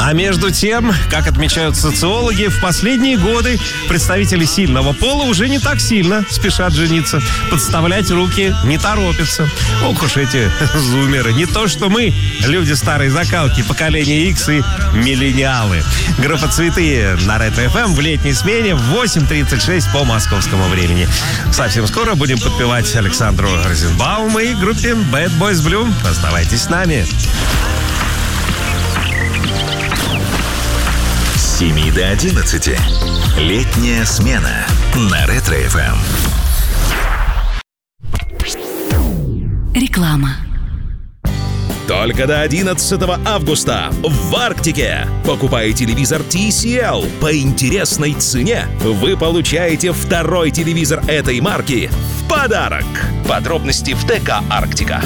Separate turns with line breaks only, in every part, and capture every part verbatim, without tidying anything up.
А между тем, как отмечают социологи, в последние годы представители сильного пола уже не так сильно спешат жениться. Подставлять руки не торопятся. Ох уж эти зумеры. Не то, что мы, люди старой закалки, поколение X и миллениалы. Группа «Цветы» на Ретро-эф эм в летней смене в восемь тридцать шесть по московскому времени. Совсем скоро будем подпевать Александру Розенбауму и группе Bad Boys Blue. Оставайтесь с нами.
С семи до одиннадцати. Летняя смена на Ретро-эф эм.
Реклама.
Только до одиннадцатого августа в Арктике. Покупая телевизор ти си эл по интересной цене, вы получаете второй телевизор этой марки в подарок. Подробности в ТК «Арктика».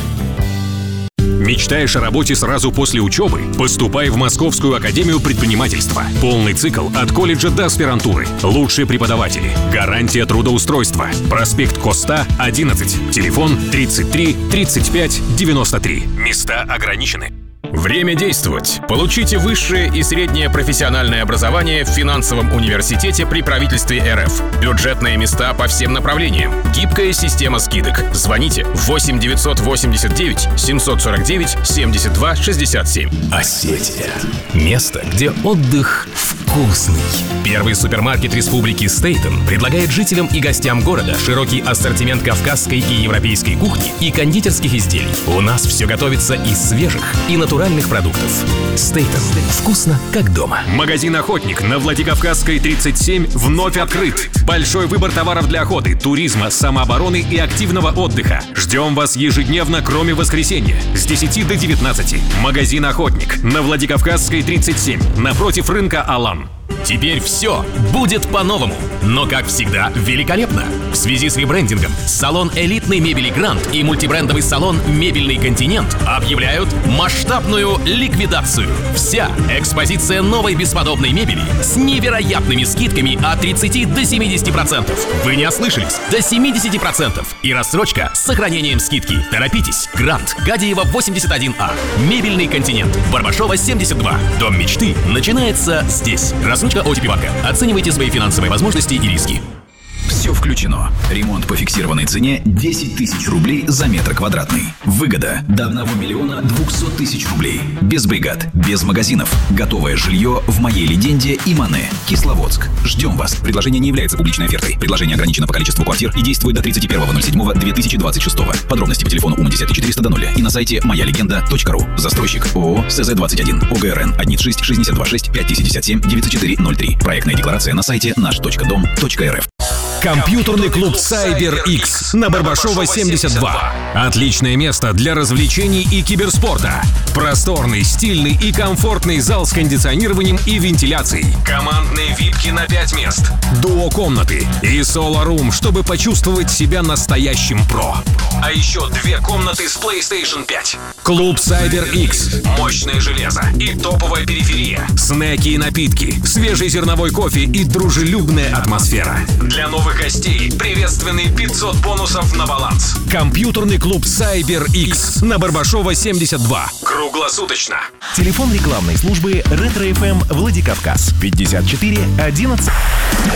Мечтаешь о работе сразу после учебы? Поступай в Московскую академию предпринимательства. Полный цикл от колледжа до аспирантуры. Лучшие преподаватели. Гарантия трудоустройства. Проспект Коста, одиннадцать. Телефон тридцать три тридцать пять девяносто три. Места ограничены.
Время действовать. Получите высшее и среднее профессиональное образование в финансовом университете при правительстве эр эф. Бюджетные места по всем направлениям. Гибкая система скидок. Звоните восемь девятьсот восемьдесят девять семьсот сорок девять семьдесят два шестьдесят семь.
Осетия. Место, где отдых вкусный.
Первый супермаркет республики Стейтен предлагает жителям и гостям города широкий ассортимент кавказской и европейской кухни и кондитерских изделий. У нас все готовится из свежих и натуральных продуктов. Стейтен. Вкусно, как дома.
Магазин «Охотник» на Владикавказской, тридцать семь вновь открыт. Большой выбор товаров для охоты, туризма, самообороны и активного отдыха. Ждем вас ежедневно, кроме воскресенья, с десяти до девятнадцати. Магазин «Охотник» на Владикавказской, тридцать семь, напротив рынка «Алан».
Теперь все будет по-новому, но, как всегда, великолепно. В связи с ребрендингом салон элитной мебели «Грант» и мультибрендовый салон «Мебельный континент» объявляют масштабную ликвидацию. Вся экспозиция новой бесподобной мебели с невероятными скидками от тридцати до семидесяти процентов. Вы не ослышались, до семидесяти процентов. И рассрочка с сохранением скидки. Торопитесь. «Грант», Гадиева, восемьдесят один А. «Мебельный континент», Барбашова, семьдесят два. Дом мечты начинается здесь. Рассрочка ОТП-банка. Оценивайте свои финансовые возможности и риски.
Все включено. Ремонт по фиксированной цене десять тысяч рублей за метр квадратный. Выгода до одного миллиона двухсот тысяч рублей. Без бригад, без магазинов. Готовое жилье в моей легенде и Мане. Кисловодск. Ждем вас. Предложение не является публичной офертой. Предложение ограничено по количеству квартир и действует до тридцать первого ноль седьмого две тысячи двадцать шестого. Подробности по телефону УМ десять четыреста до ноля и на сайте моя легенда точка ру. Застройщик ООО СЗ двадцать один. ОГРН один шесть шестьдесят два шесть пять пятьдесят семь девятьсот четыре ноль три. Проектная декларация на сайте наш точка дом точка эр эф.
Компьютерный клуб CyberX на Барбашова, семьдесят два. Отличное место для развлечений и киберспорта. Просторный, стильный и комфортный зал с кондиционированием и вентиляцией. Командные випки на пять мест. Дуо-комнаты и соло-рум, чтобы почувствовать себя настоящим про. А еще две комнаты с PlayStation пять. Клуб CyberX. Мощное железо и топовая периферия. Снеки и напитки, свежий зерновой кофе и дружелюбная атмосфера. Для новых гостей приветственные пятьсот бонусов на баланс. Компьютерный клуб CyberX на Барбашова, семьдесят два. Круглосуточно.
Телефон рекламной службы Ретро-эф эм Владикавказ пятьдесят четыре одиннадцать.